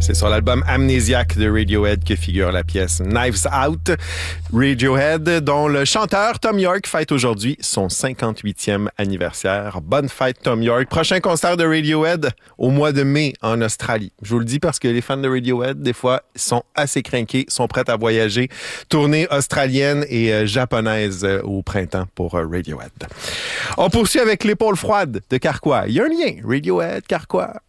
C'est sur l'album Amnesiac de Radiohead que figure la pièce Knives Out. Radiohead, dont le chanteur Tom York fête aujourd'hui son 58e anniversaire. Bonne fête, Tom York. Prochain concert de Radiohead au mois de mai en Australie. Je vous le dis parce que les fans de Radiohead, des fois, sont assez crinqués, sont prêts à voyager. Tournée australienne et japonaise au printemps pour Radiohead. On poursuit avec L'épaule froide de Carquois. Il y a un lien, Radiohead, Carquois.